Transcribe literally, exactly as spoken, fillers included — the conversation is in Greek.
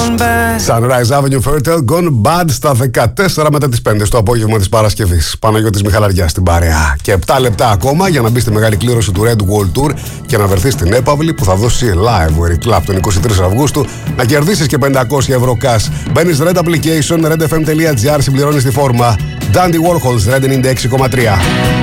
Sunrise Avenue Fertile Gone Bad στα δεκατέσσερα μετά τις πέντε στο απόγευμα της Παρασκευής. Παναγιώτης Μιχαλαριάς στην παρέα. Και επτά λεπτά ακόμα για να μπει στη μεγάλη κλήρωση του Red World Tour και να βρεθεί στην έπαυλη που θα δώσει live ο Eric Clapton εικοστή τρίτη Αυγούστου, να κερδίσεις και πεντακόσια ευρώ cash. Μπαίνεις Red Application, redfm.gr, συμπληρώνεις τη φόρμα. Dandy Warhols, Red ενενήντα έξι κόμμα τρία.